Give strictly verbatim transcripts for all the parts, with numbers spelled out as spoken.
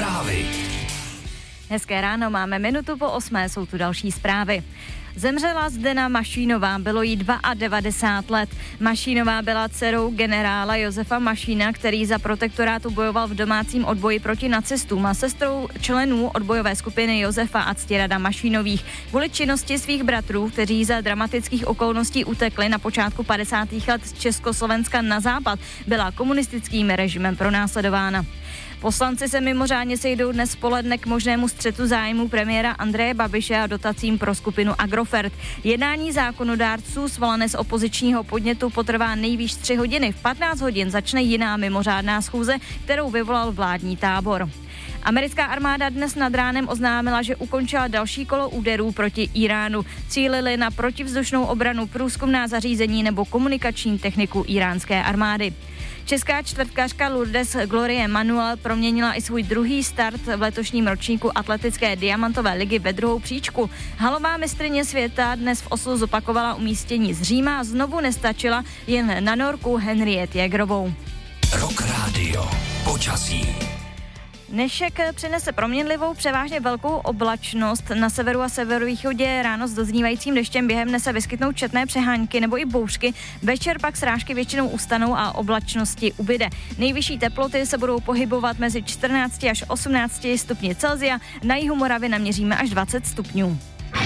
Zprávy. Hezké ráno, máme minutu po osmé, jsou tu další zprávy. Zemřela Zdena Mašínová, bylo jí devadesát dva let. Mašínová byla dcerou generála Josefa Mašína, který za protektorátu bojoval v domácím odboji proti nacistům, a sestrou členů odbojové skupiny Josefa a Ctirada Mašínových. Kvůli činnosti svých bratrů, kteří za dramatických okolností utekli na počátku padesátých let z Československa na západ, byla komunistickým režimem pronásledována. Poslanci se mimořádně sejdou dnes poledne k možnému střetu zájmu premiéra Andreje Babiše a dotacím pro skupinu Agrofert. Jednání zákonodárců svolané z opozičního podnětu potrvá nejvýš tři hodiny. V patnáct hodin začne jiná mimořádná schůze, kterou vyvolal vládní tábor. Americká armáda dnes nad ránem oznámila, že ukončila další kolo úderů proti Iránu. Cílili na protivzdušnou obranu, průzkumná zařízení nebo komunikační techniku iránské armády. Česká čtvrtkařka Lourdes Glorie Manuel proměnila i svůj druhý start v letošním ročníku atletické diamantové ligy ve druhou příčku. Halová mistryně světa dnes v Oslu zopakovala umístění z Říma a znovu nestačila jen na Norku Henriette Jägerovou. Rock Radio. Počasí. Dnešek přinese proměnlivou, převážně velkou oblačnost. Na severu a severovýchodě ráno s doznívajícím deštěm během dne se vyskytnou četné přehánky nebo i bouřky. Večer pak srážky většinou ustanou a oblačnosti ubyde. Nejvyšší teploty se budou pohybovat mezi čtrnácti až osmnácti stupni Celsia. Na jihu Moravy naměříme až dvacet stupňů.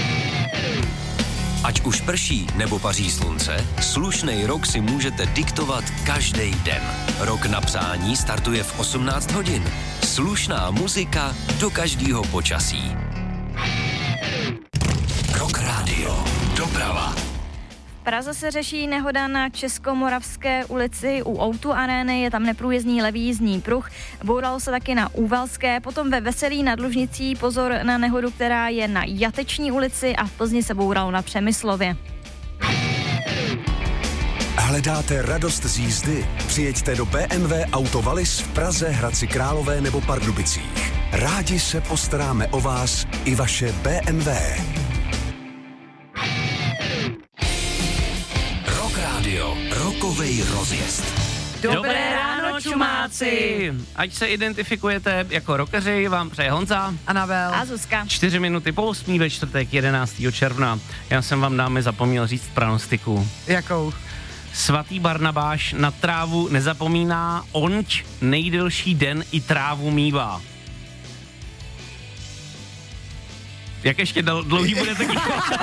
Ať už prší nebo paří slunce, slušnej rok si můžete diktovat každý den. Rok na přání startuje v osmnáct hodin. Slušná muzika do každého počasí. Rock Radio. Doprava. V Praze se řeší nehoda na Českomoravské ulici u ó dva Arény, je tam neprůjezdný levý jízdní pruh. Bouralo se taky na Úvalské, potom ve Veselí nad Lužnicí pozor na nehodu, která je na Jateční ulici, a v Plzni se bouralo na Přemyslově. Hledáte radost z jízdy? Přijeďte do bé em vé Auto Wallis v Praze, Hradci Králové nebo Pardubicích. Rádi se postaráme o vás i vaše bé em vé. Rock Radio. Rokovej rozjezd. Dobré ráno, čumáci! Ať se identifikujete jako rockeři, vám přeje Honza, Anabel a Zuzka. Čtyři minuty po osmí ve čtvrtek jedenáctého června. Já jsem vám, dámy, zapomněl říct pranostiku. Jakou? Svatý Barnabáš na trávu nezapomíná, onč nejdelší den i trávu mívá. Jak ještě dl- dlouhý bude taky?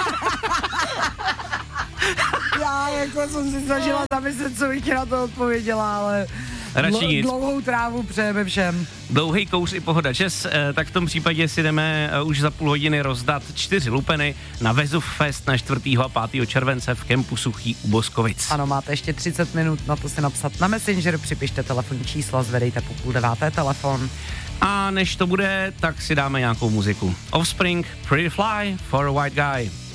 Já jako jsem si snažila zamyslet, co bych ti na to odpověděla, ale Radši nic. Dlouhou trávu přejeme všem. Dlouhý kouř i pohoda čes, eh, tak v tom případě si jdeme eh, už za půl hodiny rozdat čtyři lupeny na Vezův Fest na čtvrtého a pátého července v kempu Suchý u Boskovic. Ano, máte ještě třicet minut na to si napsat na Messenger, připište telefonní číslo, zvedejte po půl deváté telefon. A než to bude, tak si dáme nějakou muziku. Offspring, Pretty Fly for a White Guy.